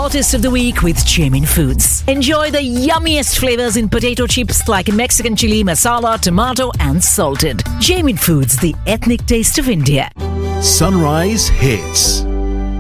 taste of the week with Jamin Foods. Enjoy the yummiest flavors in potato chips like Mexican chili, masala, tomato and salted. Jamin Foods, the ethnic taste of India. Sunrise Hits.